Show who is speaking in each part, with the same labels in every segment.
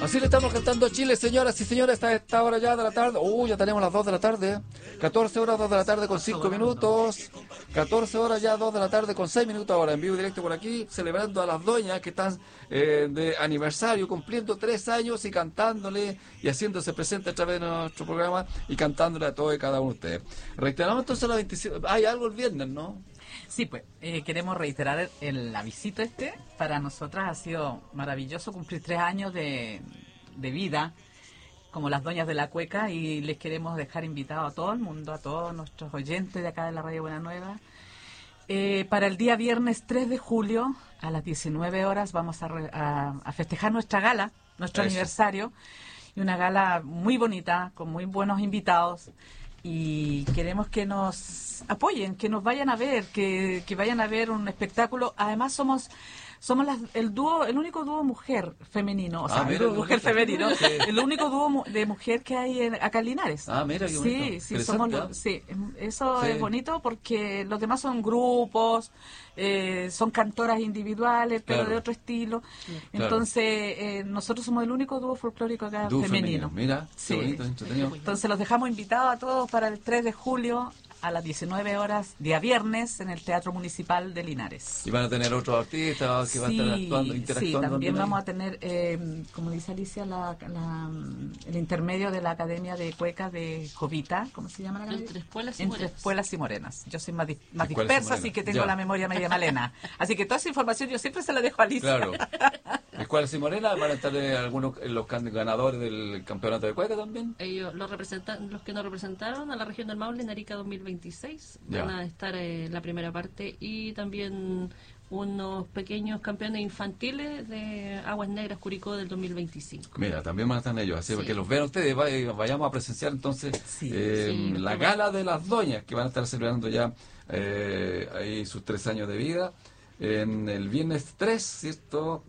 Speaker 1: Así le estamos cantando a Chile, señoras y señores, a esta hora ya de la tarde. Ya tenemos las 2 de la tarde. 14 horas, 2 de la tarde con 5 minutos. 14 horas ya, 2 de la tarde con 6 minutos ahora. En vivo y directo por aquí, celebrando a las doñas que están de aniversario, cumpliendo 3 años y cantándole y haciéndose presente a través de nuestro programa y cantándole a todos y cada uno de ustedes. Reiteramos entonces la 27. Hay algo el viernes, ¿no?
Speaker 2: Sí, pues queremos reiterar el avisito para nosotras ha sido maravilloso cumplir 3 años de vida como las doñas de la cueca, y les queremos dejar invitados a todo el mundo, a todos nuestros oyentes de acá de la Radio Buena Nueva. Para el día viernes 3 de julio a las 19 horas vamos a festejar nuestra gala, nuestro aniversario, y una gala muy bonita, con muy buenos invitados. Y queremos que nos apoyen, que nos vayan a ver, que vayan a ver un espectáculo. Además somos el único dúo mujer femenino, mujer femenino, sí. El único dúo de mujer que hay acá en Linares.
Speaker 1: Mira qué bonito.
Speaker 2: Eso es bonito porque los demás son grupos, son cantoras individuales, pero de otro estilo. Entonces, nosotros somos el único dúo folclórico acá femenino.
Speaker 1: Mira, qué bonito, entretenido.
Speaker 2: Entonces los dejamos invitados a todos para el 3 de julio a las 19 horas, día viernes, en el Teatro Municipal de Linares.
Speaker 1: ¿Y van a tener otros artistas que van a estar actuando, interactuando?
Speaker 2: Sí, también vamos a tener, como dice Alicia, el intermedio de la Academia de Cuecas de Jovita, ¿cómo se llama la academia? Entre Espuelas y Morenas. Yo soy más dispersa, así que tengo la memoria media malena. Así que toda esa información yo siempre se la dejo a Alicia.
Speaker 1: Claro. Escuelas y Morenas, ¿van a estar algunos los ganadores del campeonato de cueca también?
Speaker 3: Ellos, los que nos representaron a la región del Maule en Arica 2026 van a estar en la primera parte, y también unos pequeños campeones infantiles de Aguas Negras Curicó del 2025.
Speaker 1: Mira, también van a estar ellos, así que los vean ustedes, vayamos a presenciar entonces la gala de las doñas que van a estar celebrando ya ahí sus 3 años de vida en el viernes 3, ¿cierto?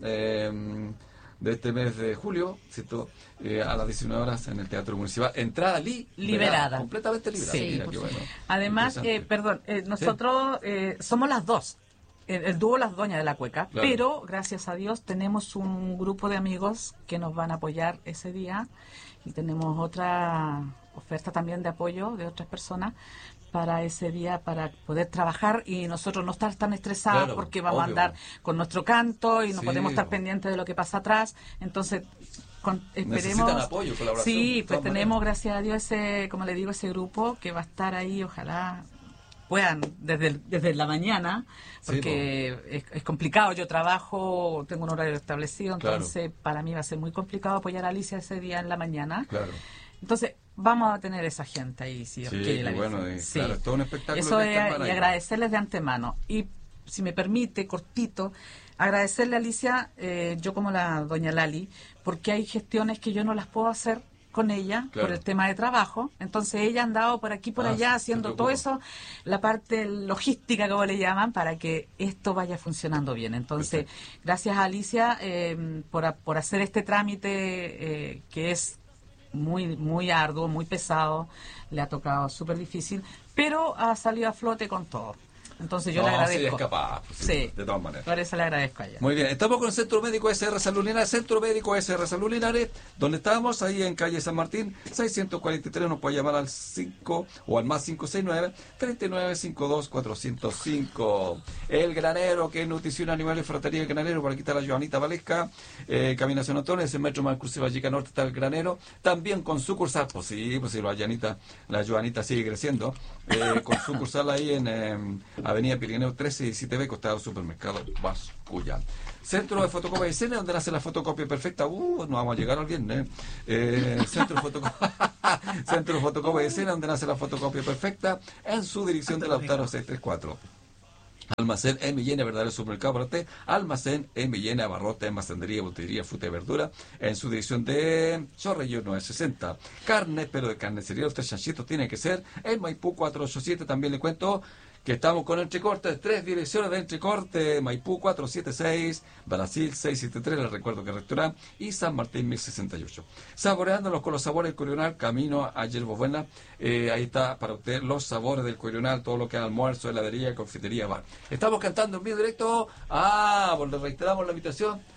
Speaker 1: De este mes de julio, ¿cierto? A las 19 horas en el Teatro Municipal. Entrada liberada. Completamente liberada.
Speaker 2: Sí, mira, qué bueno. Además, nosotros somos las dos. El dúo Las Doñas de la Cueca, pero gracias a Dios tenemos un grupo de amigos que nos van a apoyar ese día, y tenemos otra oferta también de apoyo de otras personas para ese día, para poder trabajar y nosotros no estar tan estresados porque vamos a andar con nuestro canto y no podemos estar pendientes de lo que pasa atrás. Entonces esperemos.
Speaker 1: Necesitan apoyo, colaboración.
Speaker 2: Sí, pues tenemos, gracias a Dios, como le digo, ese grupo que va a estar ahí. Ojalá puedan desde la mañana, porque es complicado. Yo trabajo, tengo un horario establecido, entonces para mí va a ser muy complicado apoyar a Alicia ese día en la mañana. Entonces vamos a tener esa gente ahí, si Dios quiere.
Speaker 1: Claro, es todo un espectáculo.
Speaker 2: Eso es, y agradecerles de antemano. Y si me permite, cortito, agradecerle a Alicia, yo como la doña Lali, porque hay gestiones que yo no las puedo hacer con ella por el tema de trabajo. Entonces ella ha andado por aquí, por allá, haciendo todo eso, la parte logística, como le llaman, para que esto vaya funcionando bien. Entonces, gracias a Alicia por hacer este trámite que es muy arduo, muy pesado, le ha tocado súper difícil, pero ha salido a flote con todo. Entonces yo le agradezco.
Speaker 1: Sí, es capaz, de todas maneras.
Speaker 2: Por eso le agradezco a ella.
Speaker 1: Muy bien, estamos con el Centro Médico SR Salud Linares, Centro Médico SR Salud Linares, donde estamos, ahí en calle San Martín, 643, nos puede llamar al 5 o al más 569-3952-405. El Granero, que es nutrición animal y fratería del Granero, por aquí está la Joanita Valesca, Camina San Antonio, es el metro más exclusivo, allí norte está el Granero, también con sucursal, pues sí, la Joanita sigue creciendo, con sucursal ahí en Avenida Pirineo 13 y 7B, costado supermercado Bascuya. Centro de Fotocopia de Escena, donde nace la fotocopia perfecta. No vamos a llegar al viernes. Centro de Fotocopia de Escena, donde nace la fotocopia perfecta, en su dirección de Lautaro 634. Almacén M&N, verdadero supermercado para usted. Almacén M&N, abarrote, almacenería, botillería, fruta y verdura, en su dirección de Chorrillo 960. Carne, pero de carnicería, los 3 chanchitos tienen que ser en Maipú 487. También le cuento que estamos con entrecortes, 3 direcciones de entrecorte: Maipú 476, Brasil 673, les recuerdo que el restaurante, y San Martín 1068. Saboreándolos con los sabores del Corional, camino a Yerbo Buena. Ahí está para usted los sabores del Corional, todo lo que es almuerzo, heladería, confitería, bar. Estamos cantando en vivo directo. Le reiteramos la invitación.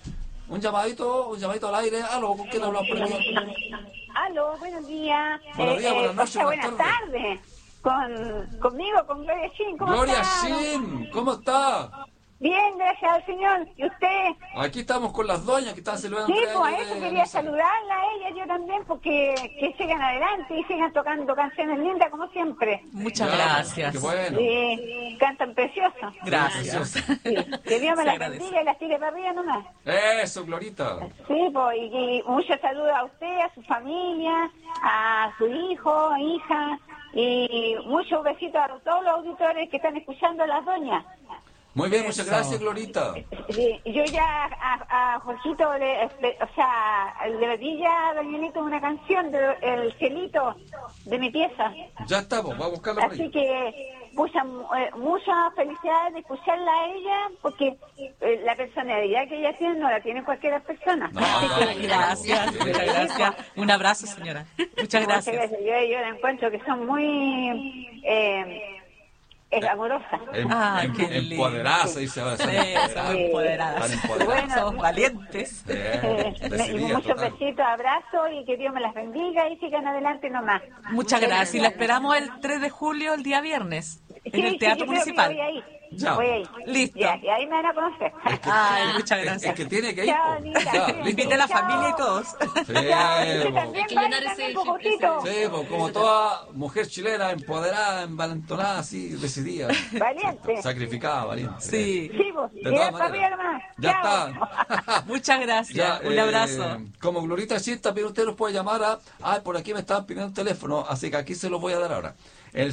Speaker 1: un llamadito al aire. Aló, ¿con quién hablamos por aquí?
Speaker 4: Aló, buenos días.
Speaker 1: Buenos días, buenas noches,
Speaker 4: buenas tardes. Conmigo, con Gloria Shin. ¿Cómo
Speaker 1: Gloria
Speaker 4: está?
Speaker 1: Shin, ¿cómo está?
Speaker 4: Bien, gracias al Señor. ¿Y usted?
Speaker 1: Aquí estamos con las doñas que están celebrando.
Speaker 4: Sí,
Speaker 1: 3
Speaker 4: pues a
Speaker 1: años
Speaker 4: eso
Speaker 1: de
Speaker 4: quería
Speaker 1: aniversario.
Speaker 4: saludarla a ella, yo también, porque que sigan adelante y sigan tocando canciones lindas como siempre.
Speaker 2: Muchas
Speaker 1: Ya,
Speaker 2: gracias.
Speaker 1: Qué bueno.
Speaker 4: Sí, cantan precioso.
Speaker 2: Gracias.
Speaker 4: Sí, que Dios me
Speaker 2: Se
Speaker 4: las
Speaker 2: agradece.
Speaker 4: bendiga y las tire para arriba nomás.
Speaker 1: Eso, Glorita.
Speaker 4: Sí, pues, y muchos saludos a usted, a su familia, a su hijo, hija, y muchos besitos a todos los auditores que están escuchando a las doñas.
Speaker 1: Muy bien, muchas
Speaker 2: Eso.
Speaker 1: gracias, Glorita.
Speaker 4: Sí, yo ya a Jorgito, le pedí ya a Danielito una canción de El Cielito de mi pieza.
Speaker 1: Ya estamos, vamos a buscarla por
Speaker 4: Así
Speaker 1: ahí.
Speaker 4: que muchas felicidades de escucharla a ella, porque la personalidad que ella tiene no la tiene cualquier persona.
Speaker 1: No,
Speaker 4: Así
Speaker 1: no,
Speaker 4: que,
Speaker 1: no,
Speaker 2: Gracias,
Speaker 1: no.
Speaker 2: muchas gracias. Un abrazo, señora. Muchas gracias.
Speaker 4: Yo la encuentro que son muy amorosas.
Speaker 2: Qué lindo.
Speaker 1: Empoderadas, dice ahora.
Speaker 2: Sí, son empoderadas.
Speaker 1: Están empoderadas.
Speaker 2: Son valientes.
Speaker 4: Y
Speaker 1: Decididas,
Speaker 4: muchos
Speaker 1: total.
Speaker 4: besitos, abrazos y que Dios me las bendiga y sigan adelante nomás.
Speaker 2: Muchas gracias. Y la esperamos el 3 de julio, el día viernes, en el Teatro
Speaker 4: yo creo que
Speaker 2: Municipal.
Speaker 4: Voy ahí.
Speaker 1: Ya.
Speaker 4: Voy ahí.
Speaker 2: Listo.
Speaker 4: Ya, y ahí me van a conocer.
Speaker 2: Ay, muchas
Speaker 1: Es
Speaker 2: gracias.
Speaker 1: que tiene que ir.
Speaker 4: Chao,
Speaker 1: po.
Speaker 4: linda.
Speaker 1: Ya,
Speaker 4: Sí.
Speaker 1: listo.
Speaker 2: Invite a la familia y todos.
Speaker 1: Sí,
Speaker 4: Chao, y usted
Speaker 1: po.
Speaker 4: también
Speaker 3: Hay que
Speaker 4: vaya
Speaker 3: llenar
Speaker 4: también,
Speaker 3: ese-
Speaker 4: Cocotito.
Speaker 1: Sí, pues, como toda mujer chilena, empoderada, envalentonada, así, decidida.
Speaker 4: Valiente.
Speaker 1: Sacrificada, valiente.
Speaker 2: Sí.
Speaker 4: Sí, vos.
Speaker 1: De
Speaker 4: Y
Speaker 1: todas
Speaker 4: para arriba
Speaker 1: maneras.
Speaker 4: nomás.
Speaker 1: Ya
Speaker 4: Chao.
Speaker 1: está.
Speaker 2: Muchas gracias. Un abrazo.
Speaker 1: Como Glorita sí, también usted nos puede llamar a... Ah, por aquí me estaban pidiendo un teléfono, así que aquí se lo voy a dar ahora. El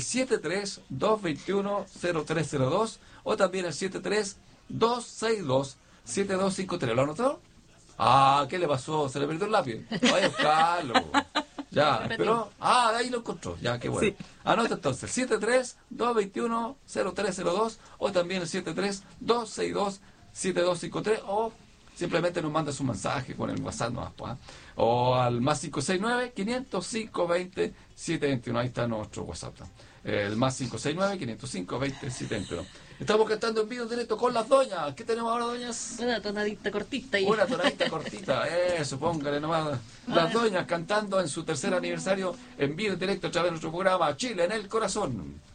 Speaker 1: 73-221-0302 o también el 73-262-7253. ¿Lo anotó? Ah, ¿qué le pasó? ¿Se le perdió el lápiz? Vaya a buscarlo. Ya, pero... Ah, de ahí lo encontró. Ya, qué bueno.
Speaker 2: Sí.
Speaker 1: Anota entonces, 73-221-0302 o también el 73-262-7253 o simplemente nos manda su mensaje con el WhatsApp nomás, pues, ¿ah? O al más 569-505-20-721. Ahí está nuestro WhatsApp. El más 569-505-20-721. Estamos cantando en vivo en directo con las doñas. ¿Qué tenemos ahora, doñas?
Speaker 3: Una tonadita cortita ahí.
Speaker 1: Una tonadita cortita, eso, póngale nomás. Las doñas cantando en su tercer aniversario en vivo en directo a través de nuestro programa Chile en el Corazón.